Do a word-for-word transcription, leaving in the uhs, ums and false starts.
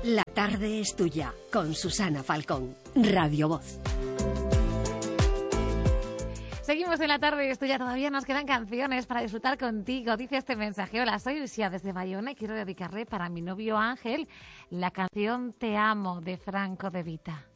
La tarde es tuya, con Susana Falcón, Radio Voz. Seguimos en la tarde, esto ya todavía nos quedan canciones para disfrutar contigo. Dice este mensaje: hola, soy Lucia desde Bayona y quiero dedicarle para mi novio Ángel la canción Te amo de Franco De Vita.